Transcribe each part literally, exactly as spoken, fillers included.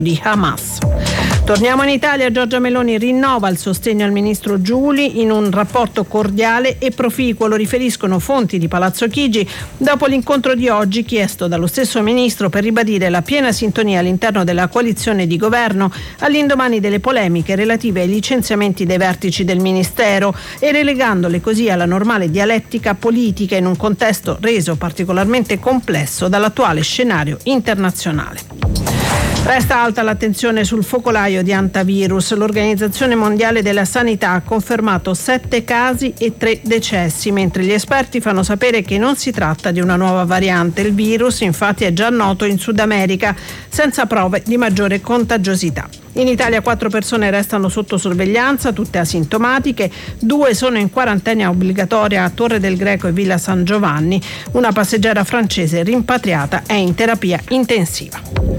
di Hamas. Torniamo in Italia. Giorgia Meloni rinnova il sostegno al ministro Giuli in un rapporto cordiale e proficuo, lo riferiscono fonti di Palazzo Chigi dopo l'incontro di oggi chiesto dallo stesso ministro per ribadire la piena sintonia all'interno della coalizione di governo all'indomani delle polemiche relative ai licenziamenti dei vertici del ministero e relegandole così alla normale dialettica politica in un contesto reso particolarmente complesso dall'attuale scenario internazionale. Resta alta l'attenzione sul focolaio di antivirus. L'Organizzazione Mondiale della Sanità ha confermato sette casi e tre decessi, mentre gli esperti fanno sapere che non si tratta di una nuova variante. Il virus infatti è già noto in Sud America, senza prove di maggiore contagiosità. In Italia quattro persone restano sotto sorveglianza, tutte asintomatiche, due sono in quarantena obbligatoria a Torre del Greco e Villa San Giovanni, una passeggera francese rimpatriata è in terapia intensiva.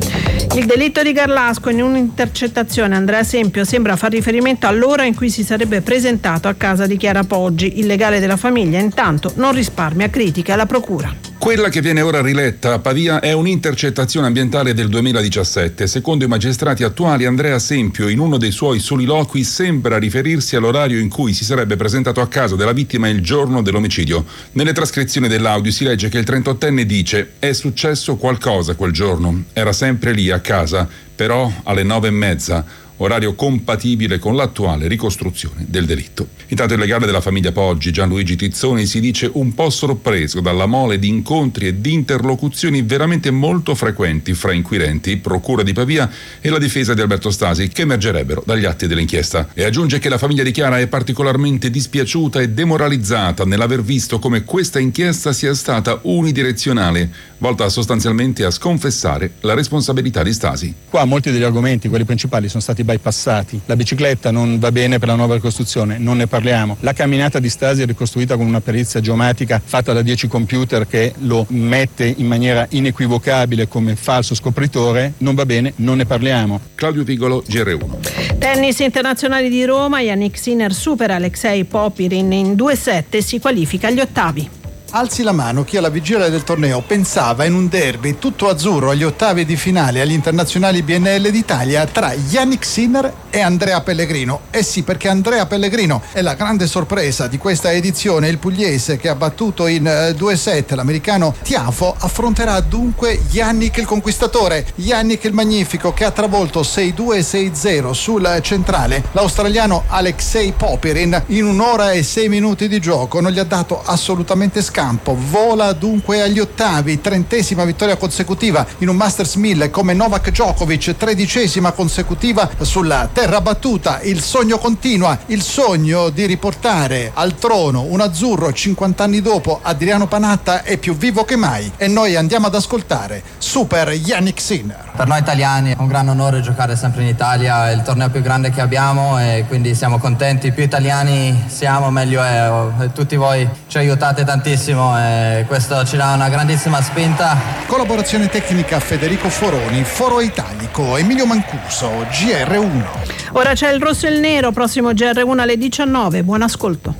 Il delitto di Garlasco: in un'intercettazione Andrea Sempio sembra far riferimento all'ora in cui si sarebbe presentato a casa di Chiara Poggi. Il legale della famiglia intanto non risparmia critiche alla procura. Quella che viene ora riletta a Pavia è un'intercettazione ambientale del duemiladiciassette. Secondo i magistrati attuali, Andrea Sempio in uno dei suoi soliloqui sembra riferirsi all'orario in cui si sarebbe presentato a casa della vittima il giorno dell'omicidio. Nelle trascrizioni dell'audio si legge che il trentottenne dice: è successo qualcosa quel giorno, era sempre lì a casa, però alle nove e mezza, orario compatibile con l'attuale ricostruzione del delitto. Intanto il legale della famiglia Poggi, Gianluigi Tizzoni, si dice un po' sorpreso dalla mole di incontri e di interlocuzioni veramente molto frequenti fra inquirenti, procura di Pavia e la difesa di Alberto Stasi, che emergerebbero dagli atti dell'inchiesta. E aggiunge che la famiglia di Chiara è particolarmente dispiaciuta e demoralizzata nell'aver visto come questa inchiesta sia stata unidirezionale, volta sostanzialmente a sconfessare la responsabilità di Stasi. Qua molti degli argomenti, quelli principali, sono stati bypassati. La bicicletta non va bene per la nuova ricostruzione, non ne parliamo. La camminata di Stasi è ricostruita con una perizia geomatica fatta da dieci computer che lo mette in maniera inequivocabile come falso scopritore, non va bene, non ne parliamo. Claudio Pigolo, G R uno. Tennis internazionali di Roma, Yannick Sinner supera Alexei Popirin in due set e si qualifica agli ottavi. Alzi la mano chi alla vigilia del torneo pensava in un derby tutto azzurro agli ottavi di finale agli internazionali B N L d'Italia tra Yannick Sinner e Andrea Pellegrino. Eh sì, perché Andrea Pellegrino è la grande sorpresa di questa edizione. Il pugliese, che ha battuto in uh, due set l'americano Tiafo, affronterà dunque Yannick il conquistatore, Yannick il magnifico, che ha travolto sei due e sei zero sul centrale l'australiano Alexei Popirin in un'ora e sei minuti di gioco. Non gli ha dato assolutamente scampo. Vola dunque agli ottavi, trentesima vittoria consecutiva in un Masters mille come Novak Djokovic, tredicesima consecutiva sulla terra battuta. Il sogno continua, il sogno di riportare al trono un azzurro cinquanta anni dopo Adriano Panatta è più vivo che mai e noi andiamo ad ascoltare Super Yannick Sinner. Per noi italiani è un gran onore giocare sempre in Italia, è il torneo più grande che abbiamo e quindi siamo contenti. Più italiani siamo meglio è, e tutti voi ci aiutate tantissimo e questo ci dà una grandissima spinta. Collaborazione tecnica Federico Foroni, Foro Italico, Emilio Mancuso, G R uno. Ora c'è il rosso e il nero, prossimo G R uno alle diciannove. Buon ascolto.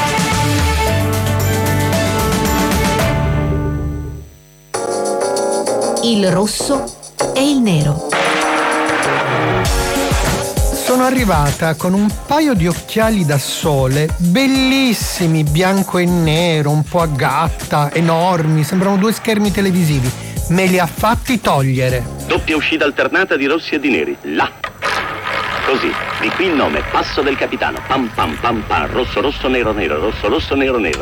Il rosso e il nero. Sono arrivata con un paio di occhiali da sole, bellissimi, bianco e nero, un po' a gatta, enormi, sembrano due schermi televisivi. Me li ha fatti togliere. Doppia uscita alternata di rossi e di neri. Là. Così, di qui il nome, Passo del Capitano. Pam pam pam pam, rosso rosso nero nero, rosso rosso nero nero.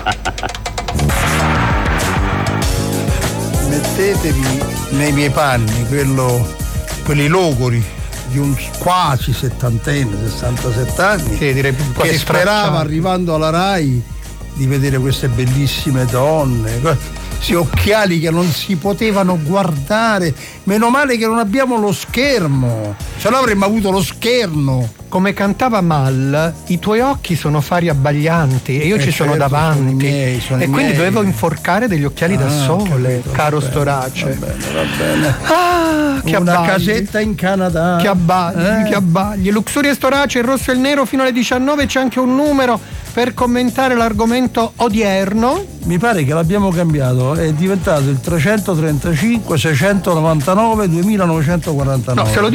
Mettetevi nei miei panni, quello, quelli logori di un quasi settantenne, sessantasette anni, sì, direi quasi che sperava arrivando alla Rai di vedere queste bellissime donne, questi occhiali che non si potevano guardare. Meno male che non abbiamo lo schermo, se no avremmo avuto lo schermo. Come cantava Mal, i tuoi occhi sono fari abbaglianti e io eh ci sono certo, davanti, sono i miei, sono e i quindi miei. dovevo inforcare degli occhiali ah, da sole, capito, caro va Storace. Va bene, va bene. Ah, che una abbagli. casetta in Canada. Che abbagli, eh? che abbagli. Luxuria e Storace, il rosso e il nero fino alle diciannove, c'è anche un numero per commentare l'argomento odierno. Mi pare che l'abbiamo cambiato, è diventato il trecentotrentacinque seicentonovantanove duemilanovecentoquarantanove. No, se lo